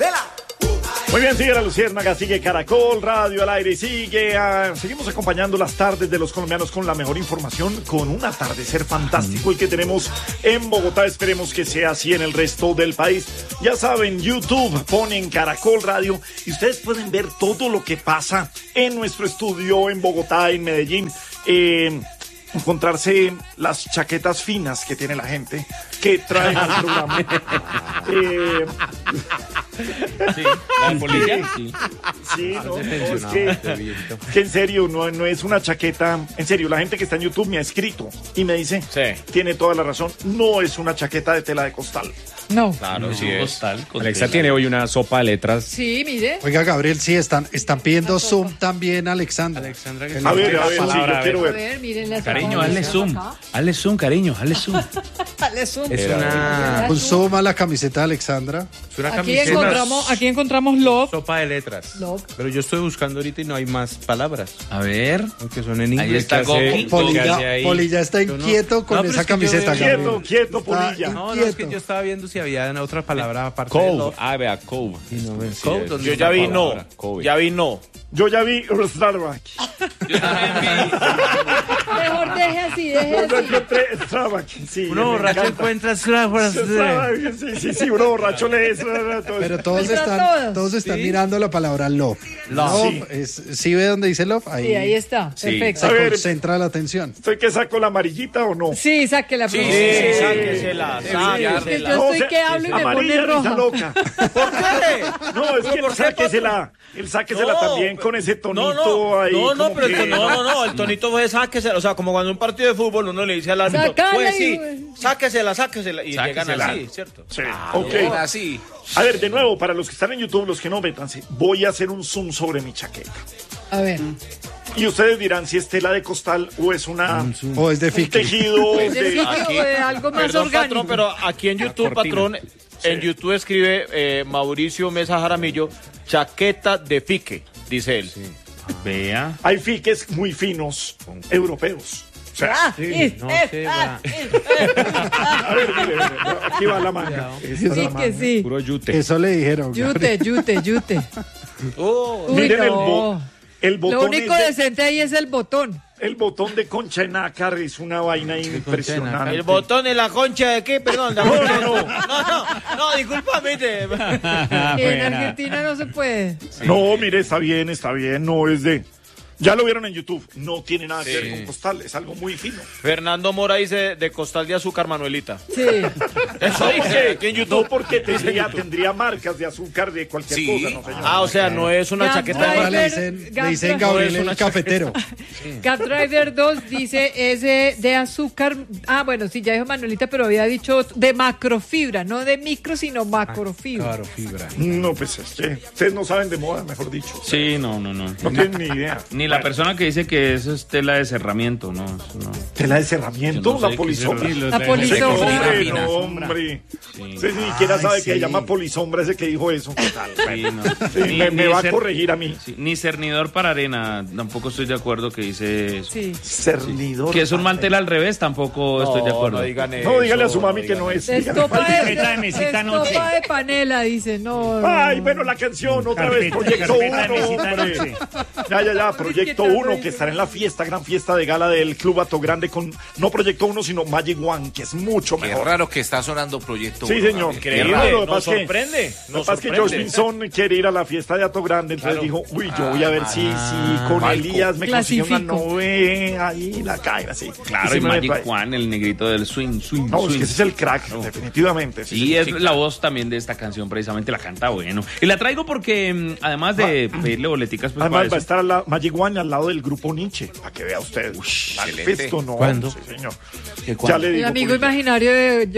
Muy bien, sigue la Luciérnaga, sigue Caracol Radio al aire, seguimos acompañando las tardes de los colombianos con la mejor información, con un atardecer fantástico el que tenemos en Bogotá. Esperemos que sea así en el resto del país. Ya saben, YouTube, ponen Caracol Radio y ustedes pueden ver todo lo que pasa en nuestro estudio en Bogotá, en Medellín. Encontrarse las chaquetas finas que tiene la gente que traen al programa. Sí, la polilla. Sí, no, es que en serio, no es una chaqueta. En serio, la gente que está en YouTube me ha escrito y me dice, tiene toda la razón, no es una chaqueta de tela de costal. No. Claro, sí es. Costal. Alexa tiene hoy una sopa de letras. Sí, mire. Oiga, Gabriel, sí, están pidiendo zoom también, Alexandra. A ver, sí, yo quiero ver. A ver, miren la Cariño, hazle zoom. Hazle zoom, cariño, hazle zoom. Hazle zoom. Es una Un zoom a la camiseta de Alexandra. Es una Aquí encontramos love. sopa de letras. Love. Pero yo estoy buscando ahorita y no hay más palabras. A ver. Aunque son en inglés. Ahí está Goki. Polilla está inquieto con esa camiseta, Gabriel. Quieto, Polilla. No, es que yo estaba viendo si había otra palabra aparte de Cove. love. Vea, Cove. Y no ven. Sí, Cove, es. ¿dónde Yo está ya vi la no. palabra? Cove. Ya vi no. Yo ya vi Starbucks. Yo también vi. Mejor deje así. Yo encontré Starbucks. Sí, Uno me borracho encanta. encuentra Starbucks, sí, uno borracho lee eso. Pero todos están mirando la palabra love. Love. ¿Sí ve dónde dice love? Sí, ahí está. Sí. Perfecto. A ver. Concentra la atención. ¿Estoy que saco la amarillita o no? Sí, saque la Sí, próxima. sáquesela, Es que sáquesela. yo estoy que hablo y me amarilla, pone risa roja. loca. ¿Por qué? No, es que ¿Por él qué, sáquesela. Él sáquesela No, también con ese tonito ahí. No, como pero que- no, el tonito fue sáquesela. O sea, como cuando en un partido de fútbol uno le dice al árbitro, Sácala pues y- sí, sáquesela. Y llegan Sáquesela. así, ¿cierto? Sí, ok. Así. A ver, de nuevo, para los que están en YouTube, los que no métanse, voy a hacer un zoom sobre mi chaqueta. A ver. Y ustedes dirán si es tela de costal o es O es de un fiqui. tejido ¿De de... fiqui o de algo más Perdón, orgánico? patrón, pero aquí en YouTube, patrón, en YouTube escribe Mauricio Mesa Jaramillo, chaqueta de fique, dice él. Vea. Hay fiques muy finos europeos. O sea, Ah, a ver, mire, aquí va la manga. Esta es sí la que manga. sí. Puro yute. Eso le dijeron. Yute. Oh, Uy, Miren no. el botón. Lo único es de- decente ahí es el botón. El botón de concha en nácar es una vaina impresionante. el botón en la concha de qué, perdón. No, discúlpame. En Argentina no se puede. No, mire, está bien, no es de... Ya lo vieron en YouTube, no tiene nada que ver con costal, es algo muy fino. Fernando Mora dice de costal de azúcar, Manuelita. Sí. Eso dice aquí en YouTube. No porque tendría marcas de azúcar de cualquier cosa, no señor. Ah, o sea, no es una Gap chaqueta Driver, Le dicen Gap Gabriel No es el una cafetero. Gap Driver 2 dice es de azúcar. Ah, bueno, sí, ya dijo Manuelita, pero había dicho de macrofibra, no de micro, sino macrofibra. Claro, fibra. No, pues es que ustedes no saben de moda, mejor dicho. Sí, no. No tienen ni idea. Ni la persona que dice que eso es tela de cerramiento, no. ¿Tela de cerramiento? Yo no sé La qué polisombra. es La polisombra. Hombre, no, hombre. Usted ni siquiera sabe que se llama polisombra ese que dijo eso. Sí, no. Sí, me va a corregir a mí. Sí, ni cernidor para arena, tampoco estoy de acuerdo que dice eso. Sí. Cernidor. Que es un mantel al revés, tampoco estoy de acuerdo. No digan eso. No, dígale a su mami que no es. Estopa Carpeta de mesita noche. estopa de panela, dice. No. Ay, bueno, la canción, otra vez, Proyecto carpeta de 1, mesita hombre. noche. Ya, Proyecto 1, que estará en la fiesta, gran fiesta de gala del Club Ato Grande con, no Proyecto 1, sino Magic One, que es mucho Qué mejor. raro que está sonando Proyecto Sí, 1, señor. Gabriel. Qué Increíble, raro, lo que nos pasa es que- sorprende. Lo que pasa es que Josh Vinson quiere ir a la fiesta de Ato Grande, entonces dijo, uy, yo voy a ver si con Elías me consigue una Clasifico. novena ahí, la cae así. Claro, Y y se me Magic trae. One, el negrito del swing. No, es que ese es el crack, definitivamente. ese Y es es el- la voz también de esta canción, precisamente la canta bueno. Y la traigo porque, además de pedirle boleticas, pues Además para va a eso. estar Magic One al lado del grupo Nietzsche, para que vea usted. excelente. Esto no. ¿Cuándo? Sí, señor. ¿Cuándo? Ya le El digo. amigo Polito. imaginario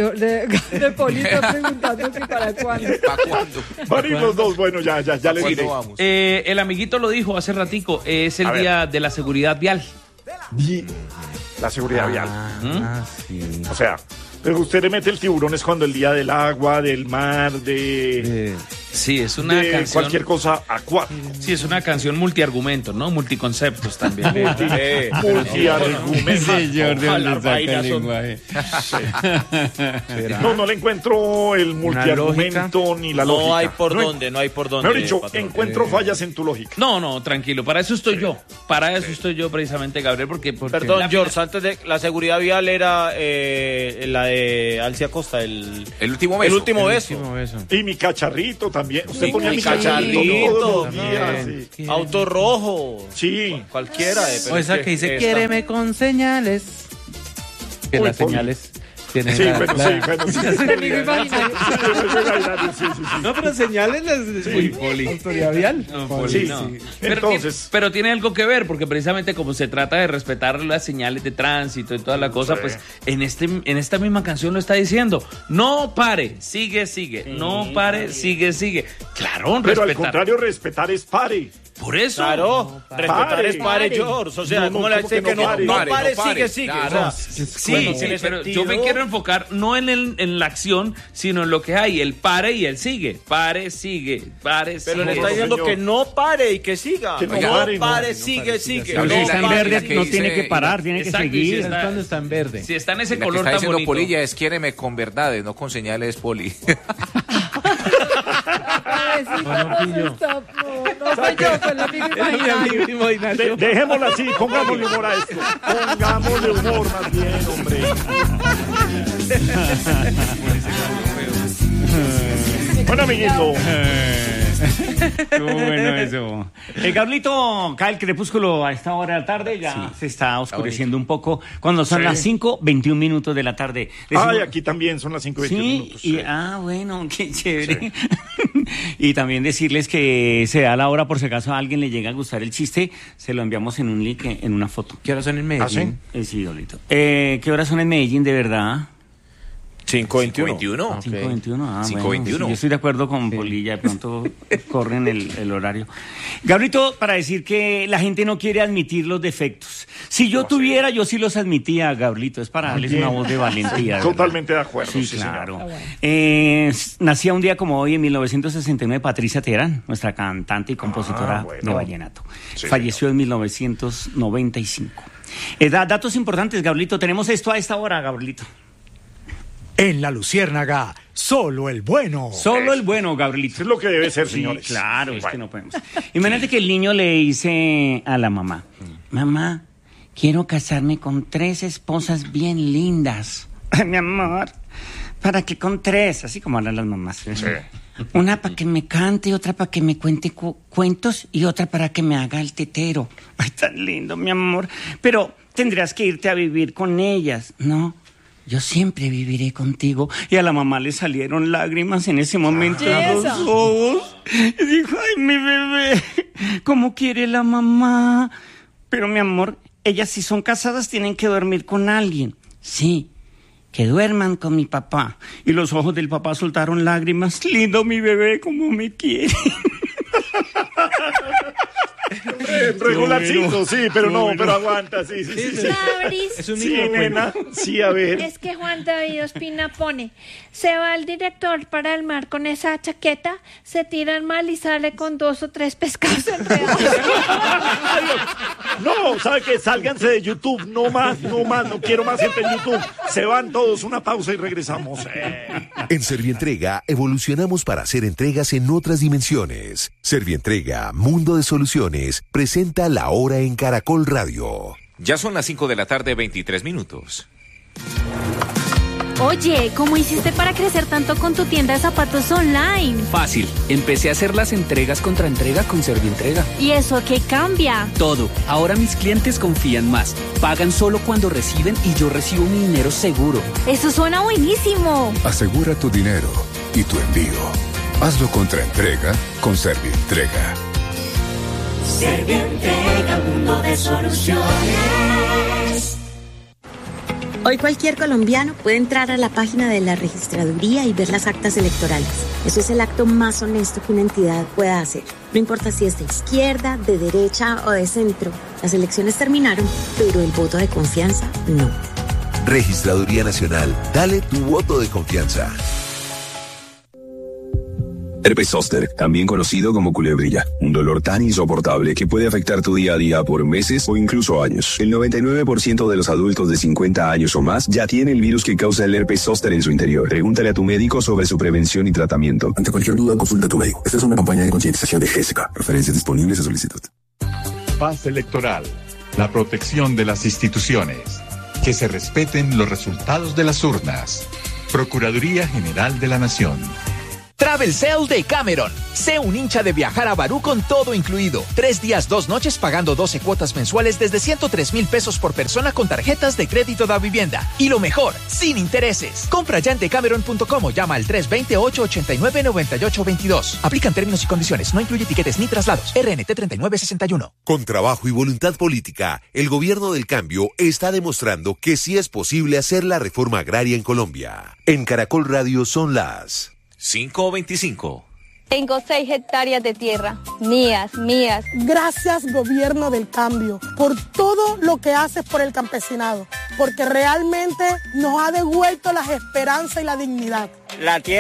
de Polito preguntando que para cuándo. ¿Para cuándo? Van a ir los dos, bueno, ya les ¿Cuándo diré. vamos? El amiguito lo dijo hace ratico, es el A ver. día de la seguridad vial. Y la seguridad vial. Sí. O sea, pero usted le mete el tiburón es cuando el día del agua, del mar, Sí, es una de canción. cualquier cosa acuático. Sí, es una canción multiargumentos, ¿no? Multiconceptos también. Multiargumento. Señor, ¿de Ojalá dónde saca el vainas son- lenguaje? No le encuentro el multiargumento ni la lógica. No hay por No hay- dónde, no hay por dónde. Mejor dicho, patrón. encuentro fallas en tu lógica. No, tranquilo. Para eso estoy yo. Para eso estoy yo precisamente, Gabriel, porque... Perdón, la George, antes de la seguridad vial era la de Alcia Costa, el último beso. El último beso. Último beso. Y mi cacharrito también. Usted Mi ponía mi cacharrito, cacharrito todos los también. días. Sí. Auto rojo. Sí. Cualquiera. O esa que dice, esta- quiéreme con señales. Que Uy, las Poli. señales tienen Sí, la- bueno, la- sí, bueno, sí. Amigo imaginario. Sí, sí, sí. No, pero señales las autoridad vial. No, Poli, Sí, no. sí. Pero, Entonces- pero tiene algo que ver, porque precisamente como se trata de respetar las señales de tránsito y toda la cosa, Sí. pues en esta misma canción lo está diciendo. No pare, sigue. No pare, sigue. Claro, Pero al respetar. contrario, respetar es pare. Por eso. Claro, respetar Pare. es pare, George. O sea, No, no, ¿cómo le ¿cómo dice que que no no pare? no Pare, pare, no pare. sigue? Claro. O sea, Sí, bueno, tiene pero sentido. yo me quiero enfocar no en la acción, sino en lo que hay, el pare y el sigue. Pare, sigue. Pero le está No, diciendo señor. que no pare y que siga. Que no no pare, pare, no, sigue. Cuando Sí, está en la- verde la que no dice- tiene que parar, tiene que Exacto, y si seguir. está- Es cuando está en verde. Si está en ese La que color está tan diciendo bonito. Polilla es quiéreme con verdades, no con señales, Poli. No soy yo, fue el amigo imaginario. Dejémoslo así, pongámosle humor a esto. Pongámosle humor más bien, hombre. Bueno, amiguito. Estuvo bueno eso. Carlito, cae el crepúsculo a esta hora de la tarde, ya se está oscureciendo un poco. Cuando son Sí. las 5:21 de la tarde. Ay, aquí también son las 5:21 Sí, minutos. y, bueno, qué chévere. Y también decirles que se da la hora por si acaso a alguien le llega a gustar el chiste, se lo enviamos en un link, en una foto. ¿Qué hora son en Medellín? Sí, Dolito. ¿Qué horas son en Medellín, de verdad? 5:21. 5:21, ah, 5:21. bueno, sí, yo estoy de acuerdo con Polilla, de pronto corren el horario. Gabrielito, para decir que la gente no quiere admitir los defectos. Si yo tuviera, yo sí los admitía, Gabrielito, es para darles una voz de valentía. ¿verdad? Totalmente de acuerdo. Sí, sí, claro. señor. Nacía un día como hoy, en 1969, Patricia Terán, nuestra cantante y compositora bueno. de vallenato. Sí, Falleció en 1995. Datos importantes, Gabrielito. Tenemos esto a esta hora, Gabrielito. En la Luciérnaga, solo el bueno. Solo el bueno, Gabrielito. Eso es lo que debe ser, Sí, señores. claro, es Bueno. que no podemos. Imagínate que el niño le dice a la mamá, mamá, quiero casarme con 3 esposas bien lindas. Ay, mi amor, ¿para qué con 3? Así como hablan las mamás. Sí. Una para que me cante, otra para que me cuente cuentos y otra para que me haga el tetero. Ay, tan lindo, mi amor. Pero tendrás que irte a vivir con ellas, ¿no? Yo siempre viviré contigo. Y a la mamá le salieron lágrimas en ese momento en los ojos. Y dijo, ay, mi bebé, ¿cómo quiere la mamá? Pero, mi amor, ellas si son casadas tienen que dormir con alguien. Sí, que duerman con mi papá. Y los ojos del papá soltaron lágrimas. Lindo mi bebé, como me quiere. Regularcito, sí, pero no, pero aguanta, sí. Mauricio, Es un Sí, niño nena, sí, a ver. es que Juan David Ospina pone, se va el director para el mar con esa chaqueta, se tira al mar y sale con 2 o 3 pescados enredados. No, ¿sabe qué? Sálganse de YouTube, no más, no quiero más gente en YouTube. Se van todos, una pausa y regresamos. En Servientrega evolucionamos para hacer entregas en otras dimensiones. Servientrega, Mundo de Soluciones, presenta La Hora en Caracol Radio. Ya son las 5 de la tarde, 23 minutos. Oye, ¿cómo hiciste para crecer tanto con tu tienda de zapatos online? Fácil. Empecé a hacer las entregas contra entrega con Servientrega. ¿Y eso qué cambia? Todo. Ahora mis clientes confían más. Pagan solo cuando reciben y yo recibo mi dinero seguro. Eso suena buenísimo. Asegura tu dinero y tu envío. Hazlo contra entrega con Servientrega. Servientrega, mundo de soluciones. Hoy cualquier colombiano puede entrar a la página de la registraduría y ver las actas electorales. Eso es el acto más honesto que una entidad pueda hacer. No importa si es de izquierda, de derecha o de centro. Las elecciones terminaron, pero el voto de confianza no. Registraduría Nacional, dale tu voto de confianza. Herpes zóster, también conocido como culebrilla, un dolor tan insoportable que puede afectar tu día a día por meses o incluso años. El 99% de los adultos de 50 años o más ya tiene el virus que causa el herpes zóster en su interior. Pregúntale a tu médico sobre su prevención y tratamiento. Ante cualquier duda, consulta a tu médico. Esta es una campaña de concientización de GESECA. Referencias disponibles a solicitud. Paz electoral, la protección de las instituciones, que se respeten los resultados de las urnas. Procuraduría General de la Nación. Travel Sale de Cameron. Sé un hincha de viajar a Barú con todo incluido. 3 días, 2 noches pagando 12 cuotas mensuales desde 103,000 pesos por persona con tarjetas de crédito da vivienda. Y lo mejor, sin intereses. Compra ya en decameron.com o llama al 320-889-9822. Aplican términos y condiciones. No incluye tiquetes ni traslados. RNT 3961. Con trabajo y voluntad política, el gobierno del cambio está demostrando que sí es posible hacer la reforma agraria en Colombia. En Caracol Radio son las 5:25. Tengo 6 hectáreas de tierra, mías. Gracias, gobierno del cambio, por todo lo que haces por el campesinado, porque realmente nos ha devuelto las esperanzas y la dignidad. La tierra